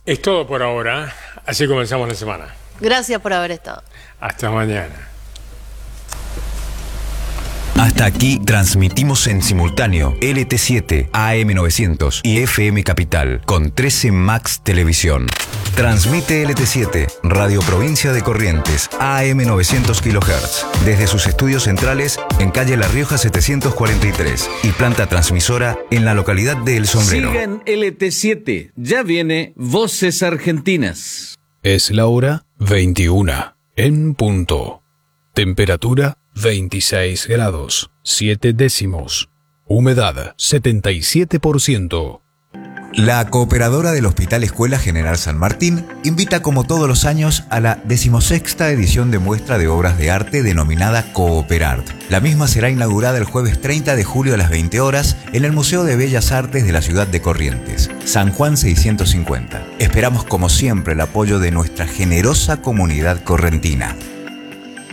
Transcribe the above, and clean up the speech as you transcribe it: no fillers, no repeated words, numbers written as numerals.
Es todo por ahora, así comenzamos la semana. Gracias por haber estado. Hasta mañana. Hasta aquí transmitimos en simultáneo LT7, AM900 y FM Capital con 13 Max Televisión. Transmite LT7, Radio Provincia de Corrientes, AM900 kHz, desde sus estudios centrales en calle La Rioja 743 y planta transmisora en la localidad de El Sombrero. Sigan LT7, ya viene Voces Argentinas. Es la hora 21, en punto. Temperatura 26 grados, 7 décimos. Humedad 77%. La cooperadora del Hospital Escuela General San Martín invita como todos los años a la 16ª edición de muestra de obras de arte denominada Cooperart. La misma será inaugurada el jueves 30 de julio a las 20 horas en el Museo de Bellas Artes de la ciudad de Corrientes, San Juan 650. Esperamos como siempre el apoyo de nuestra generosa comunidad correntina.